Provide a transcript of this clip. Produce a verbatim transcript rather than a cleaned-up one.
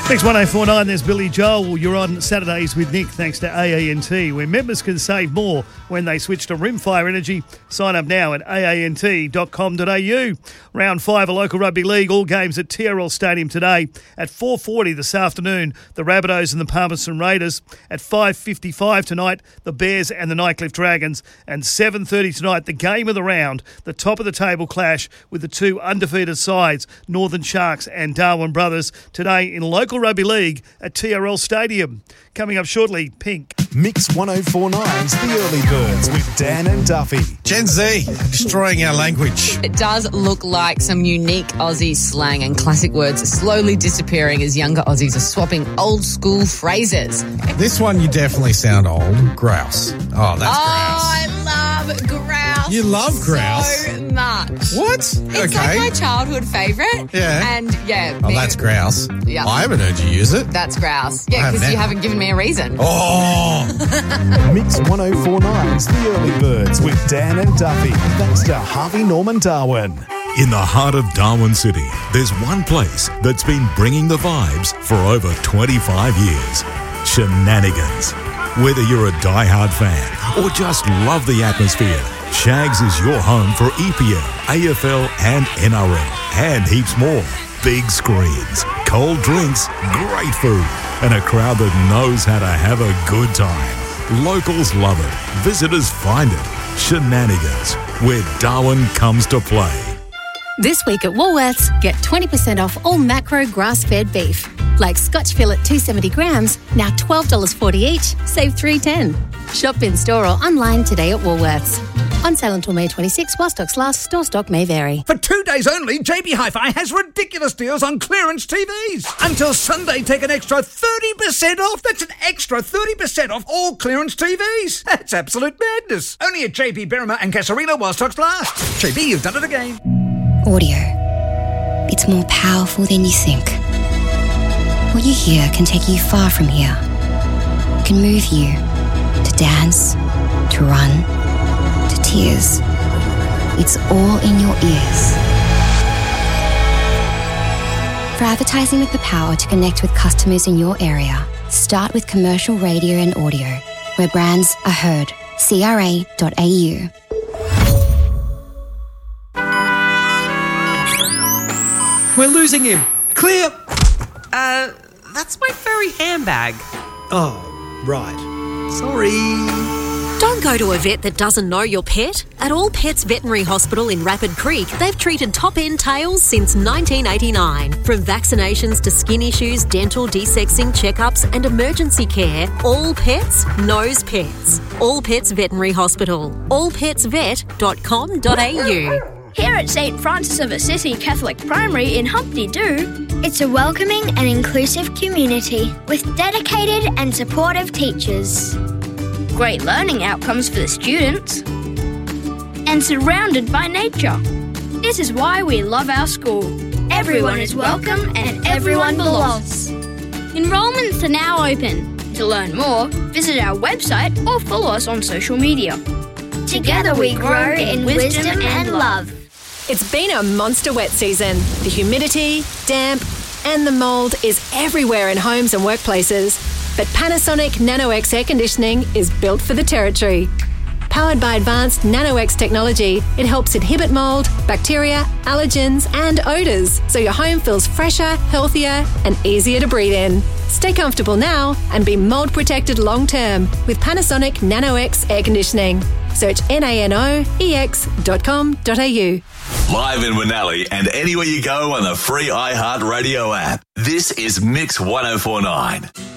Next one oh four nine, there's Billy Joel. You're on Saturdays with Nick, thanks to A A N T, where members can save more when they switch to Rimfire Energy. Sign up now at a a n t dot com dot a u. Round five of local rugby league, all games at T R L Stadium today. At four forty this afternoon, the Rabbitohs and the Palmerston Raiders. At five fifty-five tonight, the Bears and the Nightcliff Dragons. And seven thirty tonight, the game of the round, the top of the table clash with the two undefeated sides, Northern Sharks and Darwin Brothers, today in local rugby league at T R L Stadium. Coming up shortly, Pink. Mix ten forty-nine's The Early Birds with Dan and Duffy. Gen Z, destroying our language. It does look like some unique Aussie slang and classic words are slowly disappearing as younger Aussies are swapping old school phrases. This one, you definitely sound old. Grouse. Oh, that's oh, grouse. I love grouse. You love grouse? So much. What? It's okay. like my childhood favourite. Yeah. And yeah. Oh, me- that's grouse. Yeah. I haven't heard you use it. That's grouse. Yeah, Oh, because man. you haven't given me a reason. Oh. Mix ten forty-nine's The Early Birds with Dan and Duffy. Thanks to Harvey Norman Darwin. In the heart of Darwin City, there's one place that's been bringing the vibes for over twenty-five years. Shenanigans. Whether you're a diehard fan or just love the atmosphere, Shags is your home for E P L, A F L and N R L, and heaps more. Big screens, cold drinks, great food, and a crowd that knows how to have a good time. Locals love it. Visitors find it. Shenanigans, where Darwin comes to play. This week at Woolworths, get twenty percent off all macro grass-fed beef. Like Scotch fillet two hundred seventy grams, now twelve dollars forty each, save three dollars ten. Shop in store or online today at Woolworths. On sale until May twenty-sixth, while stocks last. Store stock may vary. For two days only, J B Hi-Fi has ridiculous deals on clearance T Vs. Until Sunday, take an extra thirty percent off. That's an extra thirty percent off all clearance T Vs. That's absolute madness. Only at J B Berrimer and Casarino while stocks last. J B, you've done it again. Audio. It's more powerful than you think. What you hear can take you far from here. It can move you to dance, to run, to tears. It's all in your ears. For advertising with the power to connect with customers in your area, start with commercial radio and audio, where brands are heard. C R A dot A U. We're losing him. Clear. Uh, that's my furry handbag. Oh, right. Sorry. Don't go to a vet that doesn't know your pet. At All Pets Veterinary Hospital in Rapid Creek, they've treated top-end tails since nineteen eighty-nine. From vaccinations to skin issues, dental, desexing, checkups and emergency care, All Pets knows pets. All Pets Veterinary Hospital. all pets vet dot com dot a u. Here at Saint Francis of Assisi Catholic Primary in Humpty Doo, it's a welcoming and inclusive community with dedicated and supportive teachers. Great learning outcomes for the students, and surrounded by nature. This is why we love our school. Everyone is welcome and everyone belongs. Enrollments are now open. To learn more, visit our website or follow us on social media. Together we grow in wisdom and love. It's been a monster wet season. The humidity, damp, and the mould is everywhere in homes and workplaces. But Panasonic NanoX air conditioning is built for the territory. Powered by advanced NanoX technology, it helps inhibit mould, bacteria, allergens, and odours, so your home feels fresher, healthier, and easier to breathe in. Stay comfortable now and be mould protected long term with Panasonic NanoX air conditioning. Search N A N O E X dot com dot a u. Live in Winnelli and anywhere you go on the free iHeartRadio app. This is Mix ten forty-nine.